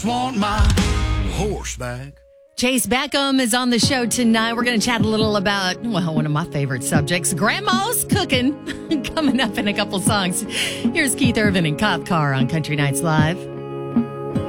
Want my horse back. Chase Beckham is on the show tonight. We're going to chat a little about, well, one of my favorite subjects, Grandma's cooking, coming up in a couple songs. Here's Keith Urban and Cop Car on Country Nights Live.